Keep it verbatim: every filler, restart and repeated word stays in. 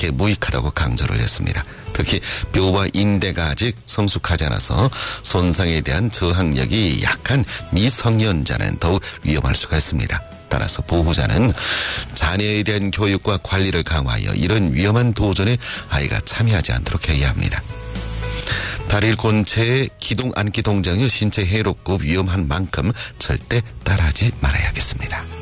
이렇게 무익하다고 강조를 했습니다. 특히 뼈와 인대가 아직 성숙하지 않아서 손상에 대한 저항력이 약한 미성년자는 더욱 위험할 수가 있습니다. 따라서 보호자는 자녀에 대한 교육과 관리를 강화하여 이런 위험한 도전에 아이가 참여하지 않도록 해야 합니다. 다리를 꼰 채 기동 안기 동작이 신체 해롭고 위험한 만큼 절대 따라하지 말아야겠습니다.